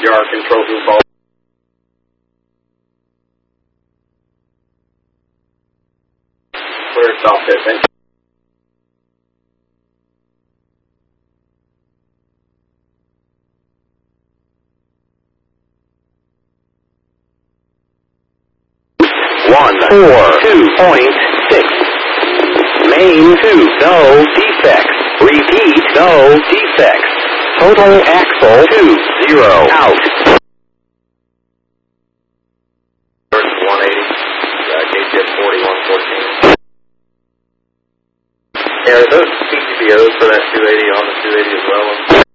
Yard control group all. Clear stop distance. One 4.2.6. Main 2, no defects. Repeat, no defects. Total axle 2, 0, out. 180, KTS 4114. Yeah, are those PTBOs for that 280 on the 280 as well?